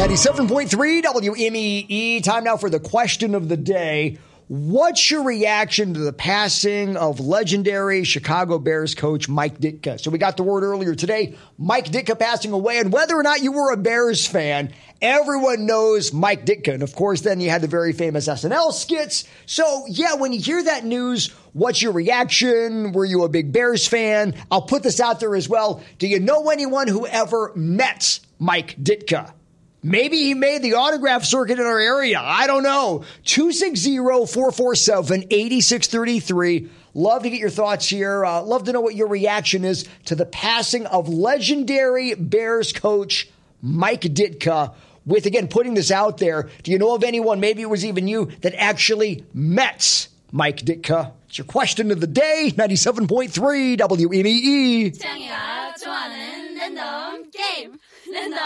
97.3 WMEE. Time now for the question of the day. What's your reaction to the passing of legendary Chicago Bears coach Mike Ditka? So we got the word earlier today, Mike Ditka passing away, and whether or not you were a Bears fan, everyone knows Mike Ditka. And of course, then you had the very famous SNL skits. So yeah, when you hear that news, what's your reaction? Were you a big Bears fan? I'll put this out there as well. Do you know anyone who ever met Mike Ditka? Maybe he made the autograph circuit in our area. I don't know. 260-447-8633. Love to get your thoughts here. Love to know what your reaction is to the passing of legendary Bears coach Mike Ditka. With, again, putting this out there, do you know of anyone, maybe it was even you, that actually met Mike Ditka? It's your question of the day, 97.3 WMEE. 창이가 좋아하는 랜덤 게임. 랜덤